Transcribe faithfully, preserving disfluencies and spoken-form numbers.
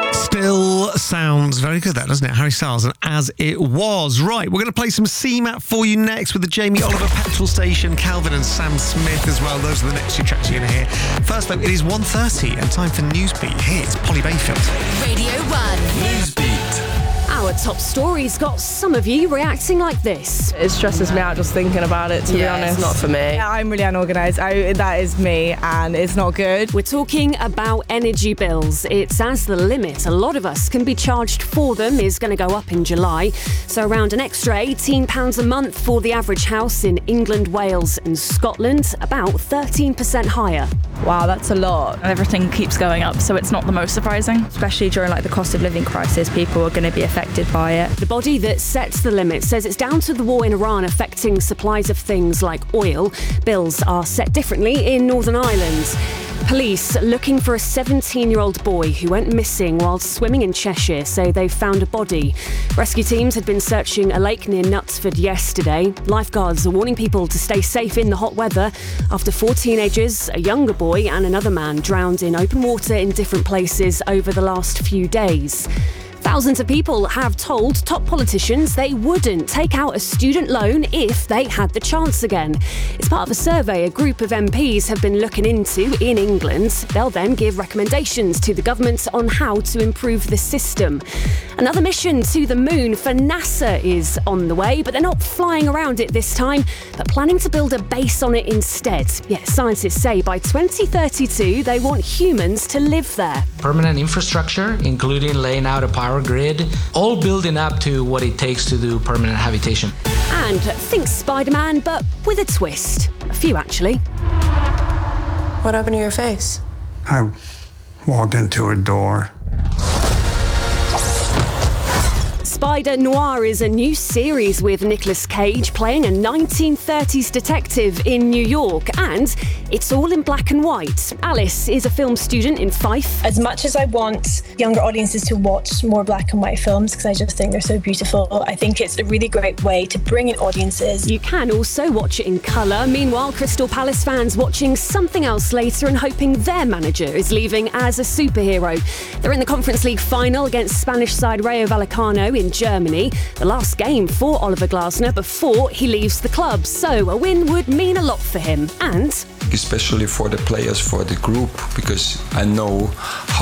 Still sounds very good, that, doesn't it? Harry Styles and As It Was. Right, we're going to play some C MAP for you next with the Jamie Oliver Petrol Station, Calvin and Sam Smith as well. Those are the next two tracks you're going to hear. First, though, it is one thirty and time for Newsbeat. Here's Polly Bayfield. Radio one. Newsbeat. Our top stories got some of you reacting like this. It stresses me out just thinking about it, to yeah, be honest. It's not for me. Yeah, I'm really unorganised. I, that is me, and it's not good. We're talking about energy bills. It's as the limit a lot of us can be charged for them is going to go up in July. So around an extra eighteen pounds a month for the average house in England, Wales and Scotland, about thirteen percent higher. Wow, that's a lot. Everything keeps going up, so it's not the most surprising. Especially during like the cost of living crisis, people are going to be affected by it. The body that sets the limit says it's down to the war in Iran affecting supplies of things like oil. Bills are set differently in Northern Ireland. Police looking for a seventeen-year-old boy who went missing while swimming in Cheshire say they found a body. Rescue teams had been searching a lake near Knutsford yesterday. Lifeguards are warning people to stay safe in the hot weather after four teenagers, a younger boy and another man drowned in open water in different places over the last few days. Thousands of people have told top politicians they wouldn't take out a student loan if they had the chance again. It's part of a survey a group of M Ps have been looking into in England. They'll then give recommendations to the government on how to improve the system. Another mission to the moon for NASA is on the way, but they're not flying around it this time, but planning to build a base on it instead. Yeah, scientists say by twenty thirty-two they want humans to live there. Permanent infrastructure, including laying out a power grid, all building up to what it takes to do permanent habitation. And think Spider-Man, but with a twist. A few, actually. What happened to your face? I walked into a door. Spider Noir is a new series with Nicolas Cage playing a nineteen thirties detective in New York, and it's all in black and white. Alice is a film student in Fife. As much as I want younger audiences to watch more black and white films, because I just think they're so beautiful, I think it's a really great way to bring in audiences. You can also watch it in colour. Meanwhile, Crystal Palace fans watching something else later and hoping their manager is leaving as a superhero. They're in the Conference League final against Spanish side Rayo Vallecano in Germany, the last game for Oliver Glasner before he leaves the club. So a win would mean a lot for him, and Especially for the players, for the group, because I know how